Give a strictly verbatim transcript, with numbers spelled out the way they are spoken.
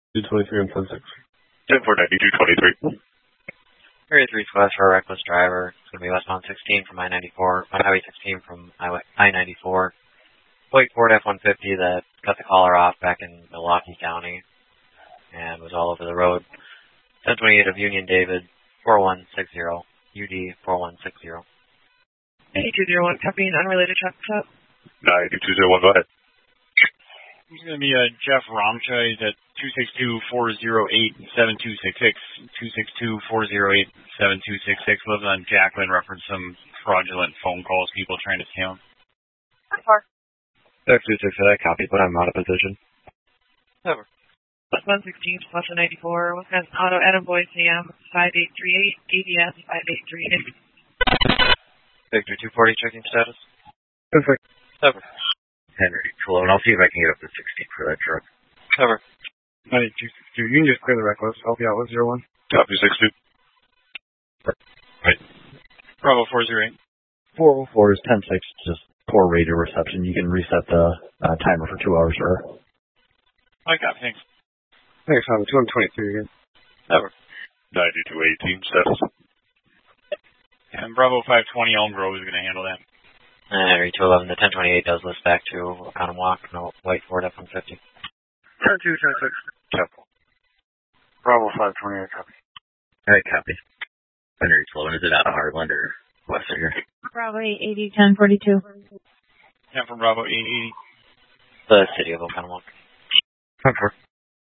two twenty-three on ten six. ten four ninety-two twenty-three. Area three request for a reckless driver. It's going to be westbound sixteen from I ninety-four, on Highway sixteen from I ninety-four. White Ford F one fifty that cut the collar off back in Milwaukee County and was all over the road. ten twenty-eight of Union David, four one six zero, U D four one six zero. eighty-two oh one, copy an unrelated traffic stop. ninety-two oh one, go ahead. It's going to be uh, Jeff Romcha. He's at two six two, four oh eight, seven two six six, two six two, four oh eight, seven two six six. Lives on Jacqueline, reference some fraudulent phone calls, people trying to scam. How far? X two six that copy, but I'm out of position. Over. one sixteen, plus one ninety-four, Wisconsin Auto, Adam Boyd, C M, five eight three eight, A D S five eight three eight. Victor two forty, checking status. Perfect. Over. Henry, hello, and I'll see if I can get up to sixteen for that truck. Over. ninety-two sixty-two, you can just clear the reckless. I'll be out with zero one. Copy six two. Right. Bravo four oh eight. four oh four is ten six, just poor radio reception. You can reset the uh, timer for two hours, sir. I got thanks. Thanks, Tom. two twenty-three again. Over. ninety-two eighteen, status. And Bravo five twenty, Elm Grove is going to handle that. And Area two eleven, the ten twenty-eight does list back to Oconomowoc, no White Ford F one fifty. ten two twenty-six. Temple. Bravo five twenty-eight, copy. All right, copy. Henry, eleven, is it out of Heartland or West here? Bravo eight eighty, ten forty-two. Yeah, from Bravo eight eighty. The city of Oconomowoc. ten four.